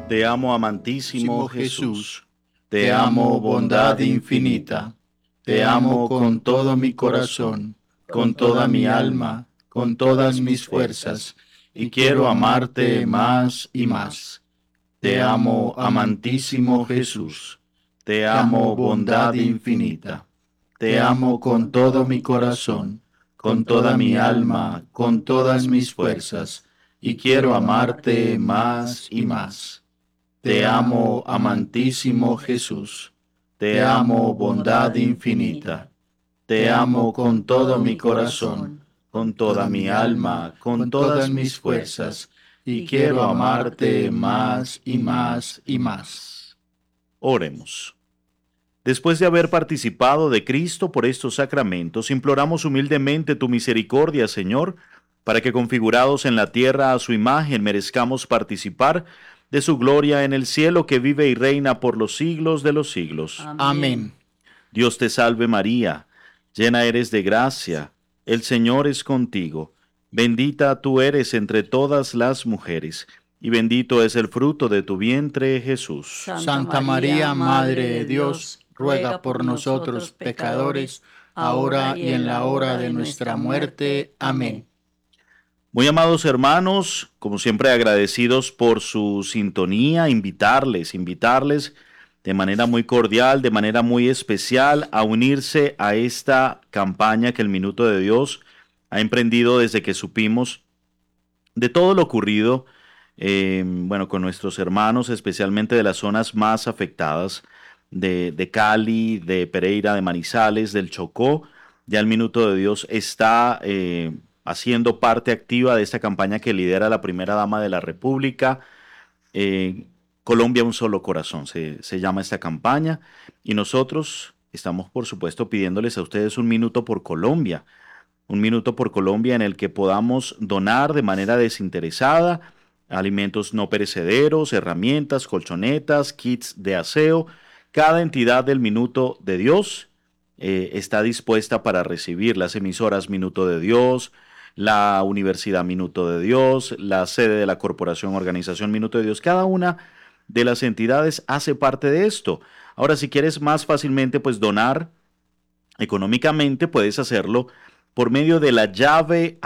Te amo, amantísimo Jesús. Te amo, bondad infinita. Te amo con todo mi corazón, con toda mi alma, con todas mis fuerzas, y quiero amarte más y más. Te amo, amantísimo Jesús. Te amo, bondad infinita. Te amo con todo mi corazón, con toda mi alma, con todas mis fuerzas, y quiero amarte más y más. Te amo, amantísimo Jesús. Te amo, bondad infinita. Te amo con todo mi corazón, con toda mi alma, con todas mis fuerzas, y quiero amarte más y más y más. Oremos. Después de haber participado de Cristo por estos sacramentos, imploramos humildemente tu misericordia, Señor, para que configurados en la tierra a su imagen merezcamos participar de su gloria en el cielo que vive y reina por los siglos de los siglos. Amén. Dios te salve María, llena eres de gracia, el Señor es contigo. Bendita tú eres entre todas las mujeres, y bendito es el fruto de tu vientre, Jesús. Santa María, Madre de Dios, ruega por nosotros pecadores, ahora y en la hora de nuestra muerte. Amén. Muy amados hermanos, como siempre agradecidos por su sintonía, invitarles de manera muy cordial, de manera muy especial a unirse a esta campaña que el Minuto de Dios ha emprendido desde que supimos de todo lo ocurrido, con nuestros hermanos, especialmente de las zonas más afectadas de Cali, de Pereira, de Manizales, del Chocó. Ya el Minuto de Dios está haciendo parte activa de esta campaña que lidera la primera dama de la República. Colombia un solo corazón, se llama esta campaña, y nosotros estamos por supuesto pidiéndoles a ustedes un minuto por Colombia en el que podamos donar de manera desinteresada alimentos no perecederos, herramientas, colchonetas, kits de aseo. Cada entidad del Minuto de Dios está dispuesta para recibir las emisoras Minuto de Dios, la Universidad Minuto de Dios, la sede de la Corporación Organización Minuto de Dios. Cada una de las entidades hace parte de esto. Ahora, si quieres más fácilmente pues donar económicamente, puedes hacerlo por medio de la llave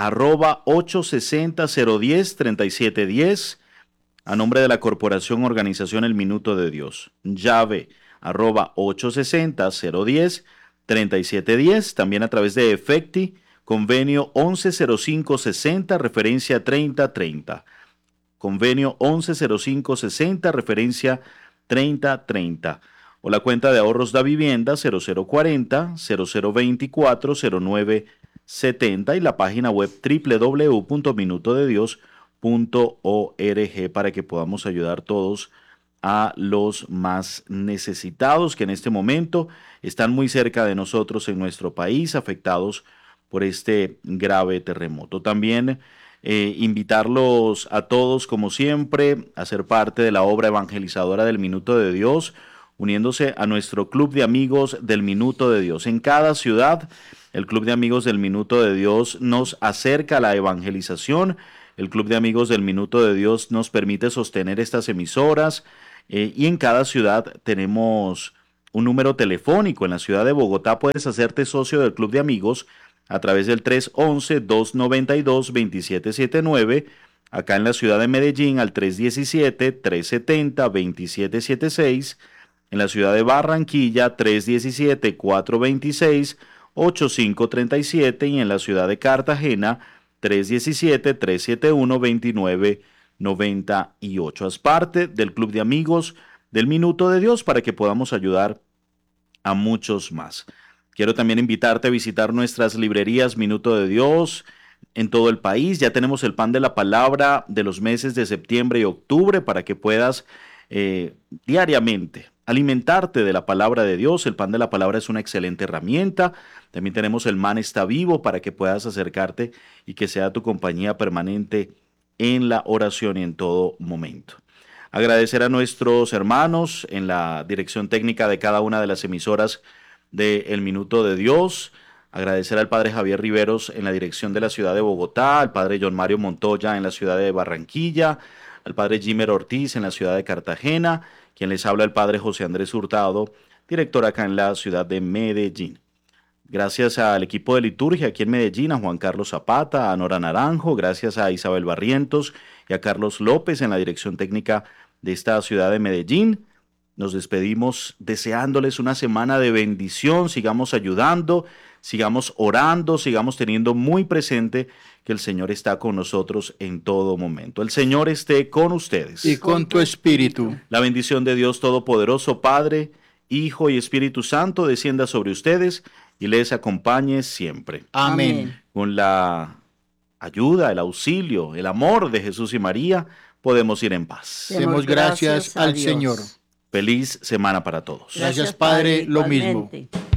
@860-010-3710 a nombre de la Corporación Organización El Minuto de Dios. Llave @860-010-3710, también a través de Efecti, convenio 110560, referencia 3030. Convenio 110560, referencia 3030. O la cuenta de ahorros da vivienda 0040 0024 0970 y la página web www.minutodedios.org para que podamos ayudar todos a los más necesitados que en este momento están muy cerca de nosotros en nuestro país, afectados por este grave terremoto. También invitarlos a todos, como siempre, a ser parte de la obra evangelizadora del Minuto de Dios, uniéndose a nuestro Club de Amigos del Minuto de Dios. En cada ciudad, el Club de Amigos del Minuto de Dios nos acerca a la evangelización. El Club de Amigos del Minuto de Dios nos permite sostener estas emisoras y en cada ciudad tenemos un número telefónico. En la ciudad de Bogotá puedes hacerte socio del Club de Amigos a través del 311-292-2779, acá en la ciudad de Medellín al 317-370-2776, en la ciudad de Barranquilla 317-426-8537 y en la ciudad de Cartagena 317-371-2998. Haz parte del Club de Amigos del Minuto de Dios para que podamos ayudar a muchos más. Quiero también invitarte a visitar nuestras librerías Minuto de Dios en todo el país. Ya tenemos el pan de la palabra de los meses de septiembre y octubre para que puedas diariamente alimentarte de la palabra de Dios. El pan de la palabra es una excelente herramienta. También tenemos el Man está vivo para que puedas acercarte y que sea tu compañía permanente en la oración y en todo momento. Agradecer a nuestros hermanos en la dirección técnica de cada una de las emisoras de El Minuto de Dios. Agradecer al padre Javier Riveros en la dirección de la ciudad de Bogotá, al padre John Mario Montoya en la ciudad de Barranquilla, al padre Jimer Ortiz en la ciudad de Cartagena, quien les habla el padre José Andrés Hurtado, director acá en la ciudad de Medellín. Gracias al equipo de liturgia aquí en Medellín, a Juan Carlos Zapata, a Nora Naranjo, gracias a Isabel Barrientos y a Carlos López en la dirección técnica de esta ciudad de Medellín. Nos despedimos deseándoles una semana de bendición, sigamos ayudando, sigamos orando, sigamos teniendo muy presente que el Señor está con nosotros en todo momento. El Señor esté con ustedes. Y con tu espíritu. La bendición de Dios Todopoderoso, Padre, Hijo y Espíritu Santo, descienda sobre ustedes y les acompañe siempre. Amén. Con la ayuda, el auxilio, el amor de Jesús y María, podemos ir en paz. Demos gracias al Señor. Feliz semana para todos. Gracias, Padre, lo mismo. igualmente.